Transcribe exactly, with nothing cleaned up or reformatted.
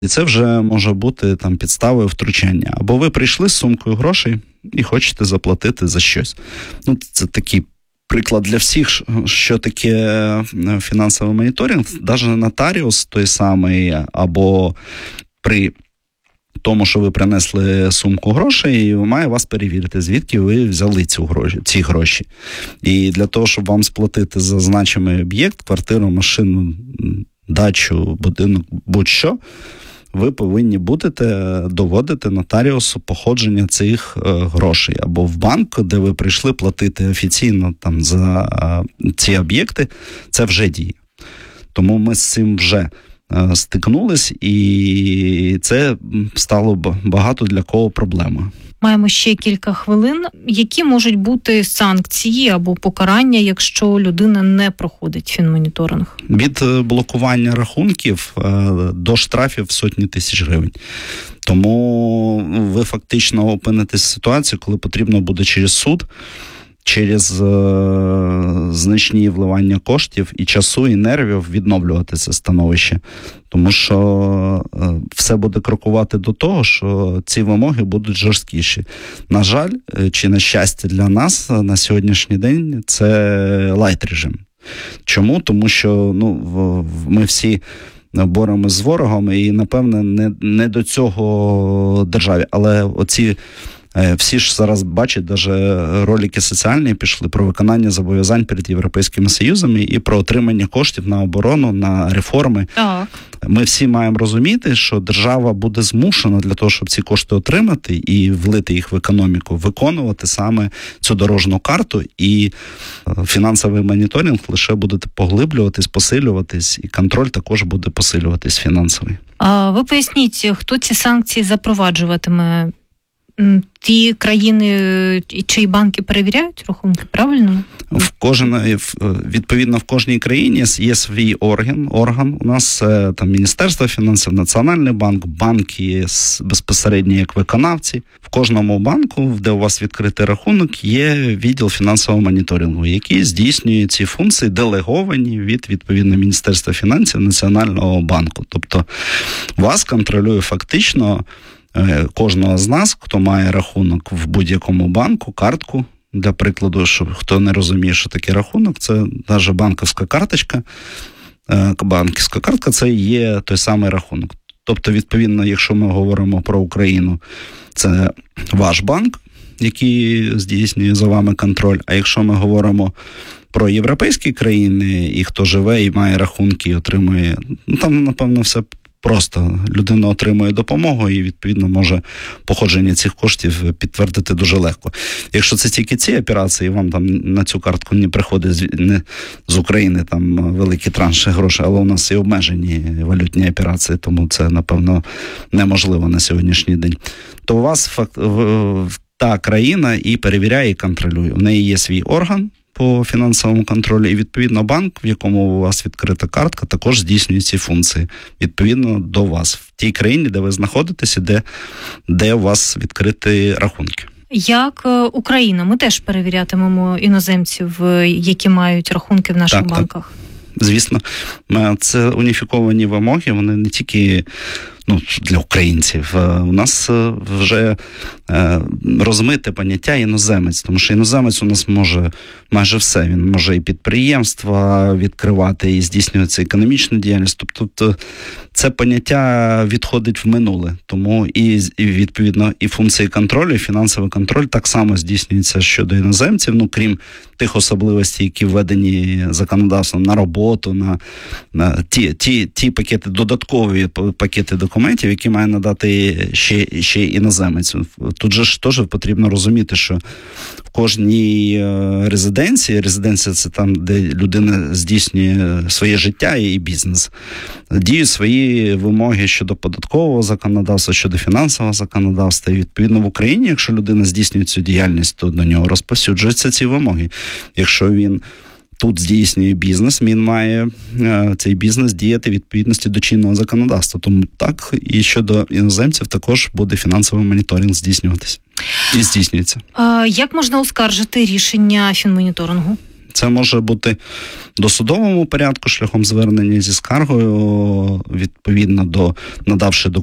І це вже може бути там підставою втручання. Або ви прийшли з сумкою грошей і хочете заплатити за щось. Ну, це такий приклад для всіх, що таке фінансовий моніторинг. Навіть нотаріус той самий, або при тому, що ви принесли сумку грошей, має вас перевірити, звідки ви взяли цю гроші, ці гроші. І для того, щоб вам сплатити за значимий об'єкт, квартиру, машину, дачу, будинок, будь-що, ви повинні будете доводити нотаріусу походження цих е, грошей. Або в банк, де ви прийшли платити офіційно там за е, ці об'єкти, це вже діє. Тому ми з цим вже е, стикнулись, і це стало багато для кого проблемою. Маємо ще кілька хвилин. Які можуть бути санкції або покарання, якщо людина не проходить фінмоніторинг? Від блокування рахунків до штрафів в сотні тисяч гривень. Тому ви фактично опинитесь в ситуації, коли потрібно буде через суд, через е, значні вливання коштів і часу, і нервів відновлювати це становище. Тому що е, все буде крокувати до того, що ці вимоги будуть жорсткіші. На жаль, чи на щастя для нас, на сьогоднішній день це лайт-режим. Чому? Тому що ну, в, в, ми всі боремось з ворогом, і, напевне, не, не до цього державі. Але оці всі ж зараз бачать, навіть ролики соціальні пішли про виконання зобов'язань перед Європейським Союзом і про отримання коштів на оборону, на реформи. Так. Ми всі маємо розуміти, що держава буде змушена для того, щоб ці кошти отримати і влити їх в економіку, виконувати саме цю дорожню карту, і фінансовий моніторинг лише буде поглиблюватись, посилюватись, і контроль також буде посилюватись фінансовий. А ви поясніть, хто ці санкції запроваджуватиме? Ті країни, чиї банки перевіряють рахунки, правильно? В кожен, відповідно, в кожній країні є свій орган. орган. У нас там Міністерство фінансів, Національний банк, банки є безпосередньо як виконавці. В кожному банку, де у вас відкритий рахунок, є відділ фінансового моніторингу, який здійснює ці функції, делеговані від, відповідно, Міністерства фінансів, Національного банку. Тобто вас контролює фактично кожного з нас, хто має рахунок в будь-якому банку, картку, для прикладу, що хто не розуміє, що таке рахунок, це навіть банківська карточка, банківська картка, це є той самий рахунок. Тобто, відповідно, якщо ми говоримо про Україну, це ваш банк, який здійснює за вами контроль, а якщо ми говоримо про європейські країни, і хто живе і має рахунки, і отримує, ну там, напевно, все просто. Людина отримує допомогу і, відповідно, може походження цих коштів підтвердити дуже легко. Якщо це тільки ці операції, вам там на цю картку не приходить з, не, з України там великі транші грошей, але у нас і обмежені валютні операції, тому це, напевно, неможливо на сьогоднішній день. То у вас факт, та країна і перевіряє, і контролює. У неї є свій орган по фінансовому контролю, і, відповідно, банк, в якому у вас відкрита картка, також здійснює ці функції, відповідно до вас, в тій країні, де ви знаходитеся, де, де у вас відкриті рахунки. Як Україна, ми теж перевірятимемо іноземців, які мають рахунки в наших так, банках? Так. Звісно, це уніфіковані вимоги, вони не тільки ну, для українців. У нас вже розмите поняття іноземець, тому що іноземець у нас може майже все. Він може і підприємства відкривати, і здійснювати економічну діяльність. Тобто це поняття відходить в минуле. Тому і, і відповідно, і функції контролю, і фінансовий контроль так само здійснюється щодо іноземців, ну, крім тих особливостей, які введені законодавством на роботу, на, на ті, ті, ті пакети, додаткові пакети документів, які має надати ще, ще іноземець. Тут же ж теж потрібно розуміти, що в кожній резиденції, резиденція це там, де людина здійснює своє життя і бізнес, діють свої вимоги щодо податкового законодавства, щодо фінансового законодавства. І, відповідно, в Україні, якщо людина здійснює цю діяльність, то до нього розповсюджуються ці вимоги. Якщо він тут здійснює бізнес, він має е, цей бізнес діяти в відповідності до чинного законодавства. Тому так, і щодо іноземців також буде фінансовий моніторинг здійснюватися. І здійснюється. А як можна оскаржити рішення фінмоніторингу? Це може бути в досудовому порядку, шляхом звернення зі скаргою, відповідно до надавши документів,